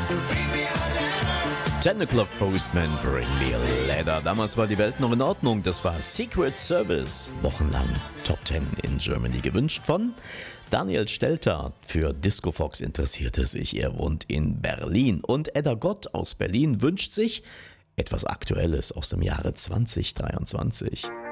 10 O'Clock Postman, Bring Me a Letter. Damals war die Welt noch in Ordnung. Das war Secret Service. Wochenlang Top 10 in Germany gewünscht von Daniel Stelter. Für Disco Fox interessiert es sich. Er wohnt in Berlin. Und Edda Gott aus Berlin wünscht sich etwas Aktuelles aus dem Jahre 2023.